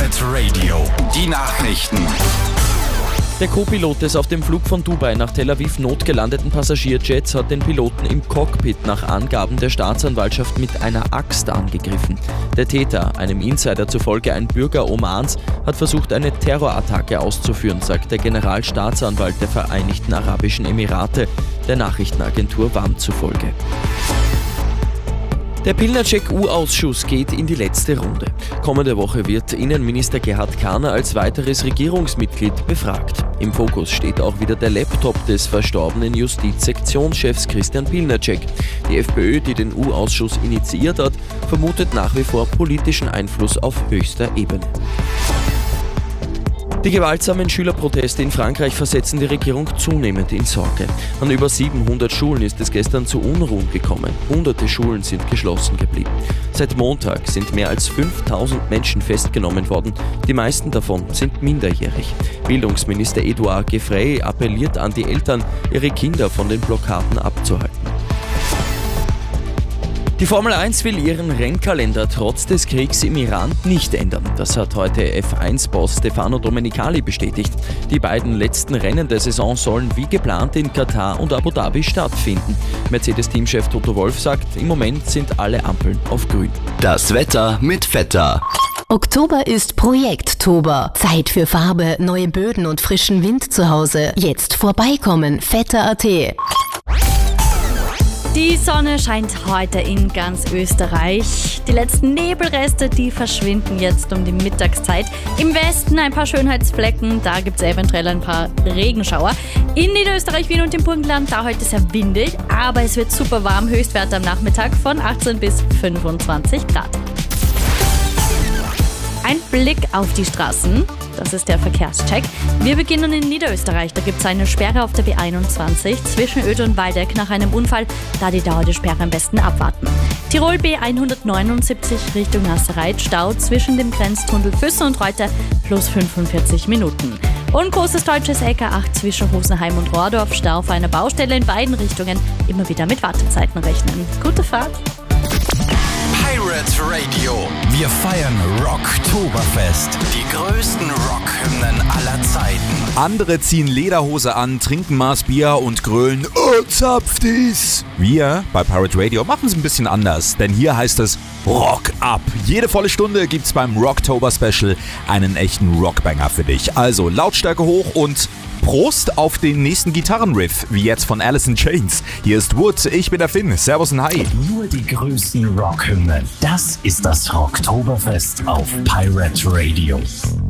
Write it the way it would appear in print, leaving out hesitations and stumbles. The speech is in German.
Pirate Radio, die Nachrichten. Der Co-Pilot des auf dem Flug von Dubai nach Tel Aviv notgelandeten Passagierjets hat den Piloten im Cockpit nach Angaben der Staatsanwaltschaft mit einer Axt angegriffen. Der Täter, einem Insider zufolge ein Bürger Omans, hat versucht, eine Terrorattacke auszuführen, sagt der Generalstaatsanwalt der Vereinigten Arabischen Emirate, der Nachrichtenagentur WAM zufolge. Der Pilnacek-U-Ausschuss geht in die letzte Runde. Kommende Woche wird Innenminister Gerhard Kahner als weiteres Regierungsmitglied befragt. Im Fokus steht auch wieder der Laptop des verstorbenen Justizsektionschefs Christian Pilnacek. Die FPÖ, die den U-Ausschuss initiiert hat, vermutet nach wie vor politischen Einfluss auf höchster Ebene. Die gewaltsamen Schülerproteste in Frankreich versetzen die Regierung zunehmend in Sorge. An über 700 Schulen ist es gestern zu Unruhen gekommen. Hunderte Schulen sind geschlossen geblieben. Seit Montag sind mehr als 5000 Menschen festgenommen worden. Die meisten davon sind minderjährig. Bildungsminister Edouard Gefrey appelliert an die Eltern, ihre Kinder von den Blockaden abzuhalten. Die Formel 1 will ihren Rennkalender trotz des Kriegs im Iran nicht ändern. Das hat heute F1-Boss Stefano Domenicali bestätigt. Die beiden letzten Rennen der Saison sollen wie geplant in Katar und Abu Dhabi stattfinden. Mercedes-Teamchef Toto Wolff sagt, im Moment sind alle Ampeln auf grün. Das Wetter mit Vetter. Oktober ist Projekttober. Zeit für Farbe, neue Böden und frischen Wind zu Hause. Jetzt vorbeikommen, vetter.at. Die Sonne scheint heute in ganz Österreich. Die letzten Nebelreste, die verschwinden jetzt um die Mittagszeit. Im Westen ein paar Schönheitsflecken, da gibt es eventuell ein paar Regenschauer. In Niederösterreich, Wien und im Burgenland, da heute sehr windig, aber es wird super warm. Höchstwerte am Nachmittag von 18 bis 25 Grad. Ein Blick auf die Straßen, das ist der Verkehrscheck. Wir beginnen in Niederösterreich, da gibt es eine Sperre auf der B21 zwischen Oedt und Waldeck nach einem Unfall, da die Dauer der Sperre am besten abwarten. Tirol B179 Richtung Nassereit, Stau zwischen dem Grenztunnel Füssen und Reuter plus 45 Minuten. Und großes deutsches LK8 zwischen Rosenheim und Rohrdorf, Stau auf einer Baustelle in beiden Richtungen, immer wieder mit Wartezeiten rechnen. Gute Fahrt! Pirate Radio. Wir feiern Rocktoberfest. Die größten Rockhymnen aller Zeiten. Andere ziehen Lederhose an, trinken Maß Bier und grölen "Oh, Zapftis!" Wir bei Pirate Radio machen es ein bisschen anders, denn hier heißt es Rock up. Jede volle Stunde gibt's beim Rocktober Special einen echten Rockbanger für dich. Also Lautstärke hoch und Prost auf den nächsten Gitarrenriff, wie jetzt von Alice in Chains. Hier ist Wood, ich bin der Finn. Servus und hi. Nur die größten Rockhymnen. Das ist das Rocktoberfest auf Pirate Radio.